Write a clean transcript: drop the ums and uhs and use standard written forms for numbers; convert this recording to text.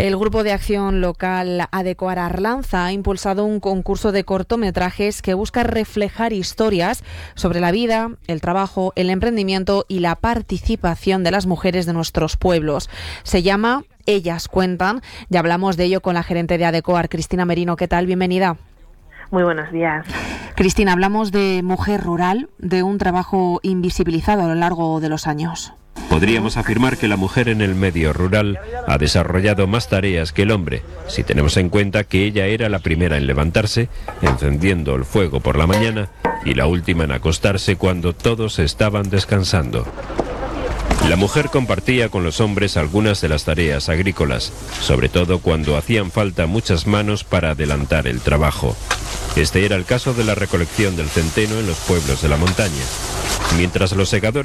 El Grupo de Acción Local Adecoar Arlanza ha impulsado un concurso de cortometrajes que busca reflejar historias sobre la vida, el trabajo, el emprendimiento y la participación de las mujeres de nuestros pueblos. Se llama Ellas Cuentan. Ya hablamos de ello con la gerente de Adecoar, Cristina Merino. ¿Qué tal? Bienvenida. Muy buenos días. Cristina, hablamos de mujer rural, de un trabajo invisibilizado a lo largo de los años. Podríamos afirmar que la mujer en el medio rural ha desarrollado más tareas que el hombre, si tenemos en cuenta que ella era la primera en levantarse, encendiendo el fuego por la mañana, y la última en acostarse cuando todos estaban descansando. La mujer compartía con los hombres algunas de las tareas agrícolas, sobre todo cuando hacían falta muchas manos para adelantar el trabajo. Este era el caso de la recolección del centeno en los pueblos de la montaña. Mientras los segadores